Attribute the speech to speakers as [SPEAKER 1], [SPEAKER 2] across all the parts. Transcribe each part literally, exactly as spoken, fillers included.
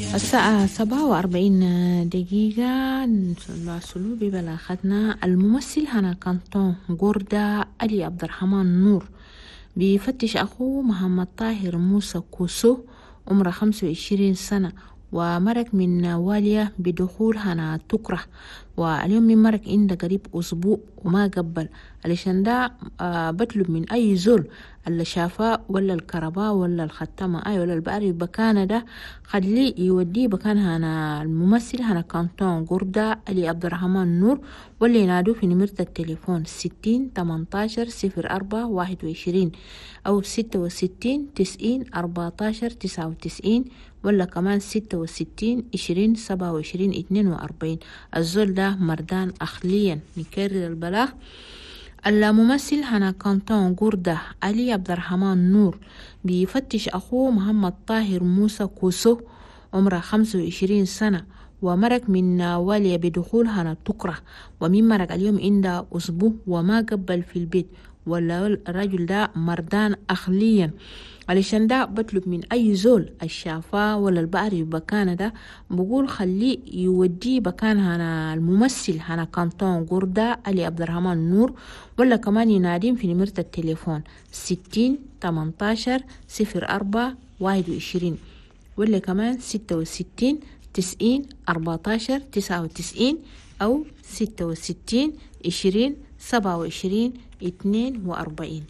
[SPEAKER 1] الساعة سبعة وأربعين دقيقة نواصلوا ببلاغتنا. الممثل هنا كانتون جوردة علي عبد الرحمن نور بيفتش أخوه محمد طاهر موسى كوسو عمره خمسة وعشرين سنة ومرق من والية بدخول هنا تكره، واليوم من مرق عنده قريب أسبوع وما قبل. علشان ده آه بطلب من أي زول اللي شافاه ولا الكرباء ولا الختامة أي ولا البقري بكان ده خليه يوديه بكان هنا الممثل هنا كانتون جوردة علي عبد الرحمن نور، واللي ينادوه في نمرة التليفون ستين تمنتاشر صفر أربعة واحد وعشرين أو ستة وستين تسعين أربعتاشر تسعة وتسعين ولا كمان ستة وستين عشرين سبعة وعشرين اتنين وأربعين. الزول ده مردان أخليا. نكرر البلاغ. الممثل هنا كانتون جوردة علي عبد الرحمن نور بيفتش أخوه محمد طاهر موسى كوسو عمره خمسة وعشرين سنة ومرق من والية بدخول هنا تكره، ومن مرق اليوم عنده أسبوع وما قبل في البيت، ولا الرجل ده مردان أخليا. علشان ده بطلب من أي زول الشافاه ولا البقري بكان ده بقول خليه يوديه بكان هنا الممثل هنا كانتون جوردة علي عبد الرحمن نور، ولا كمان ينادين في نمرة التليفون ستين تمنتاشر صفر أربعة واحد وعشرين ولا كمان ستة وستين تسعين أربعتاشر تسعة وتسعين أو ستة وستين عشرين سبعة وعشرين اتنين وأربعين.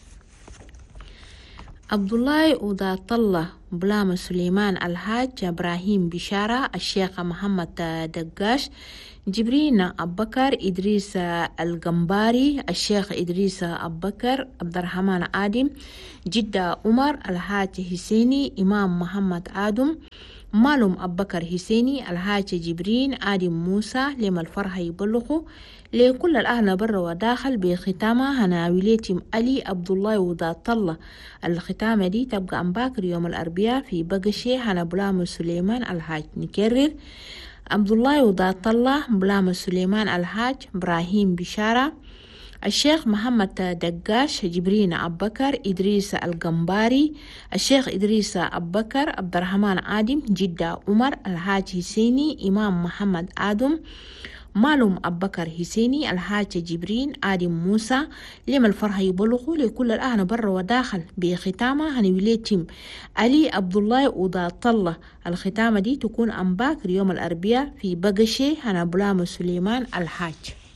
[SPEAKER 1] عبد الله وذات الله بلام سليمان الحاج إبراهيم بشارة الشيخ محمد دقاش جبرين أبو بكر إدريس القنباري الشيخ إدريس أبو بكر عبد الرحمن آدم جدة عمر الحاج حسيني إمام محمد آدم مالهم أبو بكر حسيني الحاج جبرين آدم موسى لما الفرح يبلغوا لكل الأهل برا وداخل بختامة هنا وليتم علي عبد الله وذات الله. الختامة دي تبقى عن باكر يوم الأربعاء في بقشي هنا بلام سليمان الحاج. نكرر. عبد الله وذات الله بلام سليمان الحاج إبراهيم بشارة الشيخ محمد دقاش جبرين أبو بكر إدريس القنباري الشيخ إدريس أبو بكر عبد الرحمن آدم جدة عمر الحاج حسيني إمام محمد آدم مالهم أبو بكر حسيني الحاج جبرين آدم موسى لما الفرح يبلغوا لكل الأهل برا وداخل بختامة هنوليتم علي عبد الله وذات الله. الختامة دي تكون عن باكر يوم الأربعاء في بقشي هنا بلام سليمان الحاج.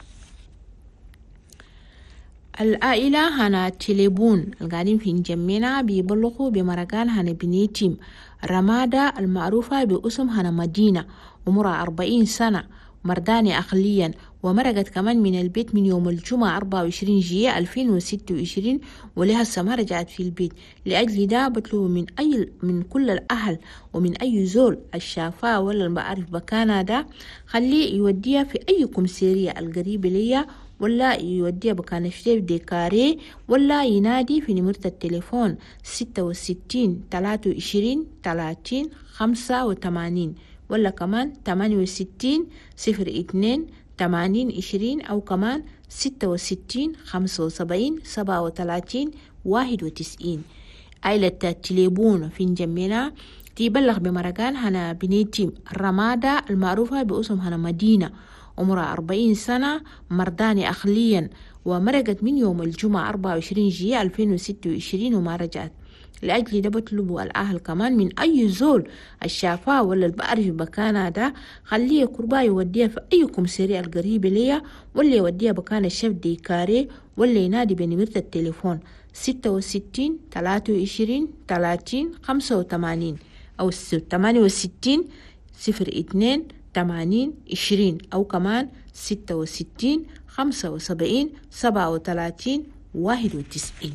[SPEAKER 1] العائلة هنا تليبون القاعدين في نجمينا بيبلغوا بمرقان هنا بنيتم رمادة المعروفة باسم هنا مدينة عمرها أربعين سنة مرداني أقليا، ومرقت كمان من البيت من يوم الجمعة أربعة وعشرين جية ألفين وستة وعشرين ولها السما رجعت في البيت. لأجل ده بطلب من أي من كل الأهل ومن أي زول الشافاه ولا المعرف بكانا ده خليه يوديها في أي كمسيرية القريبة ليا، ولا يوديها بكان شريف ديكاري، ولا ينادي في نمرة التليفون ستة وستين تلاتة وعشرين تلاتين خمسة وثمانين ولا كمان تمانية وستين صفر اتنين تمانين عشرين أو كمان ستة وستين خمسة وسبعين سبعة وثلاثين واحد وتسعين. عائلة تليبون في نجمينا تبلغ بمرقان هنا بنيتم الرمادة المعروفة باسم هنا مدينة عمرها أربعين سنة مرداني أخليا، ومرقت من يوم الجمعة أربعة وعشرين جية ألفين وستة وعشرين وما رجعت. لأجل ده بطلبوا الأهل كمان من أي زول الشافاه ولا البقري في بكانا ده خليه كربا يوديها في أي كمسيرية القريبة ليا، ولا يوديها بكان الشيف ديكاري، ولا ينادي بنمرة التليفون ستة وستين تلاتة وعشرين تلاتين خمسة وثمانين أو تمانية وستين صفر اتنين تمانين عشرين أو كمان ستة وستين خمسة وسبعين سبعة وثلاثين واحد وتسعين.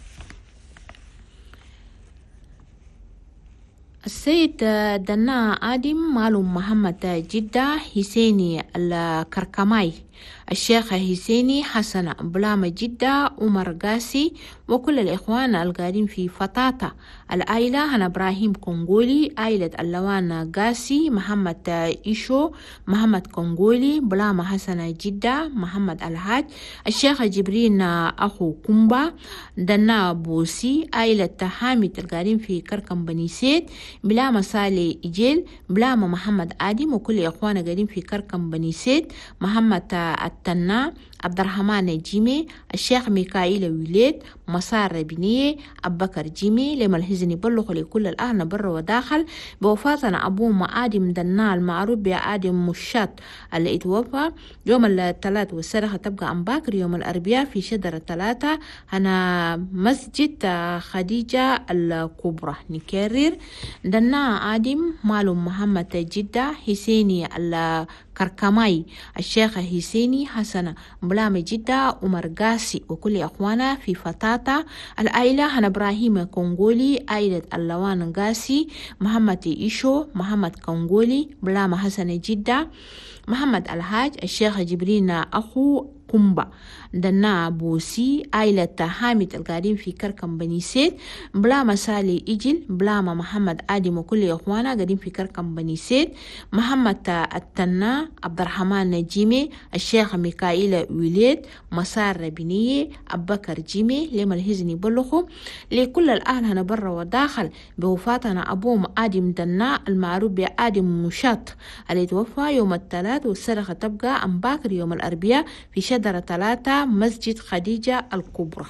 [SPEAKER 1] السيد دنا آدم مالهم محمد جدة حسيني الكركماي الشيخ حسيني حسن بلام جدة عمر قاسي وكل الإخوان القاعدين في فطاطا. العائلة هنا إبراهيم كونغولي عائلة اللوان قاسي محمد إيشو محمد كونغولي بلام حسن جدة محمد الحاج الشيخ جبرين أخو كومبا دنا بوسي عائلة حامد القاعدين في كركم بني سيد بلامة سالي إجيل، بلامة محمد آدم وكل إخوانا قاعدين في كركم بني سيد، محمد التنا، عبد الرحمن الجيمي، الشيخ ميكائيل ويليد، مسار ربينية، أبو بكر جيمي، لما الهزني بلغ لكل الأهل برا وداخل بوفاتنا أبوه آدم دنا المعروف بآدم مشات اللي اتوفى يوم الثلاث، والسرخة تبقى عن باكر يوم الأربعاء في شدر الثلاثة هنا مسجد خديجة الكبرى. نكرر دنا آدم معلوم محمد جدة حسيني الكركماي، الشيخ حسيني حسن بلام جدة عمر قاسي وكل أخوانا في فتاتا. العائلة هنا إبراهيم كونغولي، عائلة اللوان قاسي، محمد إيشو، محمد كونغولي، بلام حسن جدة، محمد الحاج، الشيخ جبرين أخو كومبا، دنا بوسي، عائلة حامد القاعدين في كركم بني سيد، بلام سالي إجل، بلام محمد آدم وكل إخوانا قاعدين في كركم بني سيد، محمد التنا، عبد الرحمن نجيمي، الشيخ ميكائيل ويليد، مسار ربينية، أبو بكر جيمي، لما الهزني بلخو لكل الأهل هنا برا وداخل بوفاتنا أبوهم آدم دنا المعروف بآدم مشات اللي توفى يوم الثلاث، والسرخة تبقى عن باكر يوم الأربعاء في شدر ثلاثة مسجد خديجة الكبرى.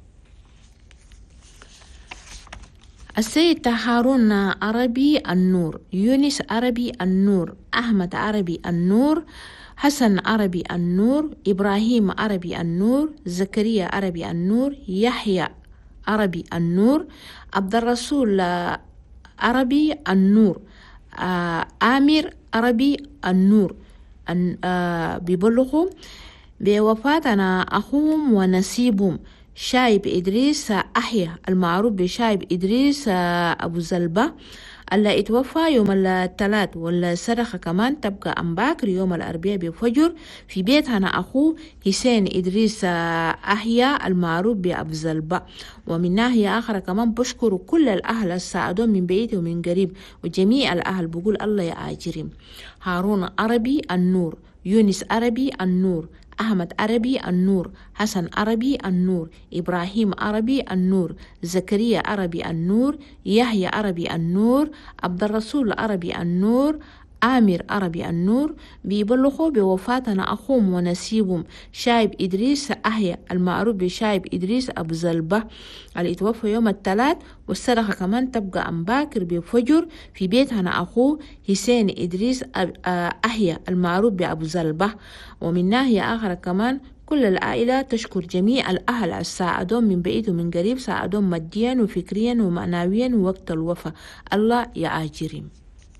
[SPEAKER 1] السيد هارون عربي النور، يونس عربي النور، أحمد عربي النور، حسن عربي النور، إبراهيم عربي النور، زكريا عربي النور، يحيى عربي النور، عبد الرسول عربي النور، آه آمير عربي النور. آه بيبلغوا بوفاتنا أخوهم ونسيبهم شايب إدريس أحيا المعروف بشايب إدريس أبو زلبة اللي اتوفى يوم الثلاث، والسرخة كمان تبقى عن باكر يوم الأربعاء بفجر في بيتنا أخوه حسين إدريس أحيا المعروف بأبو زلبة. ومن ناحية آخر كمان بشكر كل الأهل الساعدون من بعيد ومن قريب وجميع الأهل بقول الله يا عاجرين. هارون عربي النور، يونس عربي النور، أحمد عربي النور، حسن عربي النور، إبراهيم عربي النور، زكريا عربي النور، يحيى عربي النور، عبد الرسول عربي النور، آمير عربي النور. بيبلغوا بوفاتنا أخوهم ونسيبهم شايب إدريس أحيا المعروف بشايب إدريس أبو زلبة اللي اتوفى يوم الثلاث، والسرخة كمان تبقى عن باكر بفجر في بيتنا أخوه حسين إدريس أحيا المعروف بأبو زلبة. ومن ناحية آخر كمان كل العائلة تشكر جميع الأهل الساعدون من بعيد ومن قريب، ساعدون ماديا وفكريا ومعنويا وقت الوفاة. الله يعاجرهم.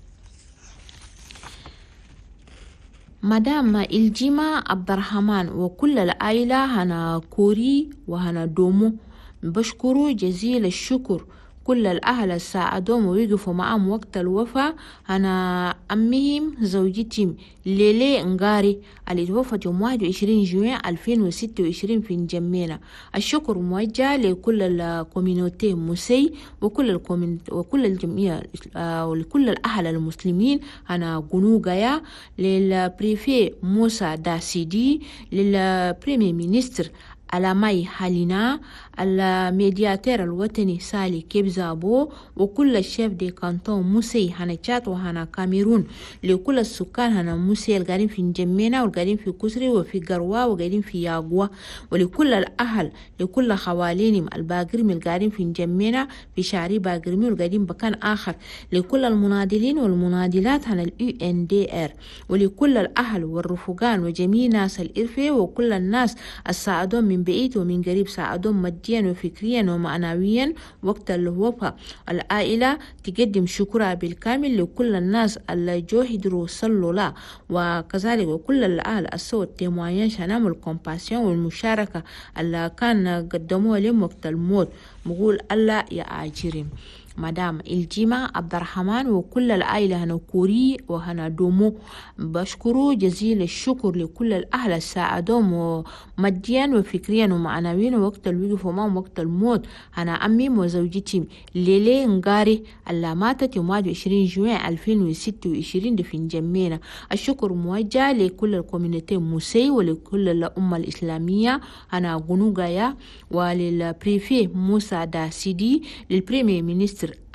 [SPEAKER 1] مدام الجيمة عبد الرحمن وكل العائلة هنا كوري وهنا دومو بشكروا جزيل الشكر كل الأهل الساعدون ويقفوا معهم وقت الوفاة. أنا أمهم زوجتهم ليلي نغاري اللي توفت يوم واحد وعشرين جوان ألفين وستة وعشرين في نجمينا. الشكر موجه لكل الكومينوتي موسي وكل الكومينوتي وكل الجميع ولكل الأهل المسلمين. أنا قنوغايا للبريفي موسى داسيدي، للبريمي مينستر علامي حالينا، الميدياتير الوطني سالي كيبزابو، وكل الشيف دي كانتون موسي هنا تشات وهنا كاميرون، لكل السكان هنا موسي القاعدين في نجمينا والقاعدين في كسري وفي قروا وقاعدين في ياقوا، ولكل الأهل لكل خوالينهم الباقرمي القاعدين في نجمينا في شعري باقرمي والقاعدين بكان آخر، لكل المناضلين والمناضلات هنا اليو ان دي ار، ولكل الأهل والرفقان وجميع ناس الإرفة وكل الناس الساعدون من بعيد ومن قريب، ساعدون ماديا وفكريا ومعنويا وقت الوفاة. العائلة تقدم شكرها بالكامل لكل الناس اللي جوهدوا صلوا لا، وكذلك وكل الأهل الصوت تيموانيان شنام الكومباسيون والمشاركة اللي كان قدموها لهم وقت الموت. بقول الله يا عاجرين. مدام الجيمة عبد الرحمن وكل العائلة هنا كوري وهنا دومو بشكروا جزيل الشكر لكل الأهل الساعدهم ماديا وفكريا ومعنويا وقت الوقف ومام وقت الموت. أنا أمي وزوجتي ليلي نغاري اللي ماتت يوم واحد وعشرين جوان ألفين وستة وعشرين دي في نجمينا. الشكر موجه لكل الكوميونيتي موسي ولكل الأمة الإسلامية. أنا قنوغايا وللبريفي موسى داسيدي، للبريمي مينستر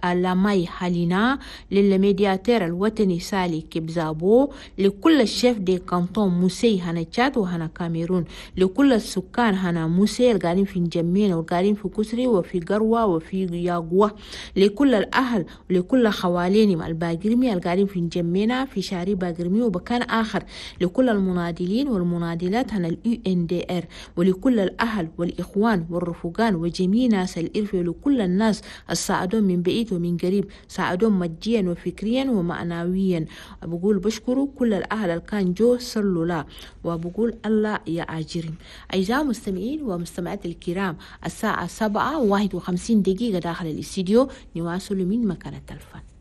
[SPEAKER 1] لاماي هالينا، للميدياتير الوطني سالي كبزابو، لكل الشيف دي كانتون موسي هنا تشاد وهنا كاميرون، لكل السكان هنا موسي القاعدين في نجمين والقاعدين في كسري وفي قروة وفي ياقوة، لكل الأهل ولكل خواليني الباقرمي القاعدين في نجمينا في شاري باقرمي وبكان آخر، لكل المناضلين والمناضلات هنا اليو ان دي ار، ولكل الأهل والإخوان والرفقان وجميع ناس الإرث، ولكل الناس الساعدون من بعيد ومن قريب، ساعدون ماديا وفكريا ومعنويا. بقول بشكروا كل الأهل اللي كان جو صلوا لا، وبقول الله يا عاجرين. أعزائي المستمعين ومستمعات الكرام، الساعة سبعة وواحد وخمسين دقيقة داخل الاستديو، نواصل من مكان التلفون.